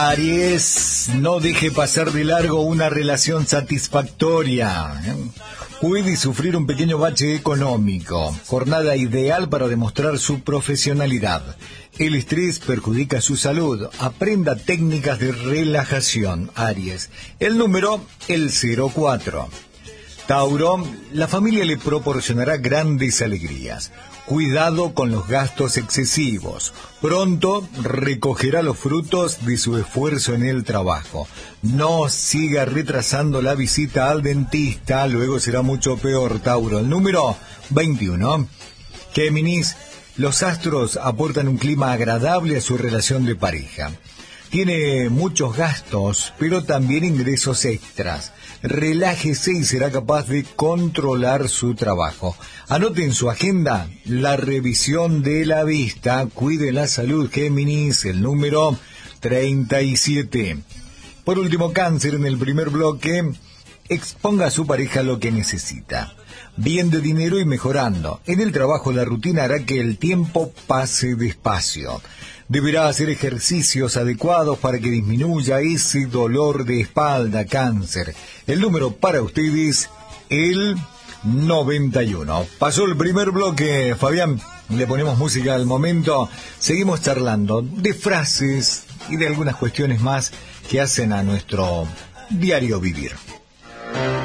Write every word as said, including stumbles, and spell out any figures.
Aries, no deje pasar de largo una relación satisfactoria. ¿eh? Puede sufrir un pequeño bache económico. Jornada ideal para demostrar su profesionalidad. El estrés perjudica su salud. Aprenda técnicas de relajación, Aries. El número, el cero cuatro. Tauro, la familia le proporcionará grandes alegrías. Cuidado con los gastos excesivos. Pronto recogerá los frutos de su esfuerzo en el trabajo. No siga retrasando la visita al dentista, luego será mucho peor, Tauro. El número veintiuno. Géminis, los astros aportan un clima agradable a su relación de pareja. Tiene muchos gastos, pero también ingresos extras. Relájese y será capaz de controlar su trabajo. Anote en su agenda la revisión de la vista. Cuide la salud, Géminis, el número treinta y siete. Por último, Cáncer, en el primer bloque, exponga a su pareja lo que necesita. Bien de dinero y mejorando. En el trabajo, la rutina hará que el tiempo pase despacio. Deberá hacer ejercicios adecuados para que disminuya ese dolor de espalda, Cáncer. El número para ustedes, el noventa y uno. Pasó el primer bloque, Fabián. Le ponemos música al momento. Seguimos charlando de frases y de algunas cuestiones más que hacen a nuestro diario vivir.